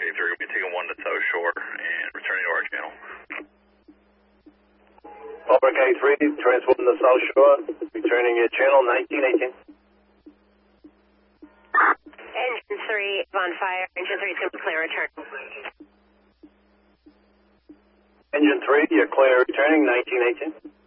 1983 will be taking 1 to tow shore and returning to our channel. Ballpark 83, transporting the South Shore, returning your channel 1918. Engine 3 is on fire. Engine 3 is going to clear return. Engine 3, you're clear returning 1918.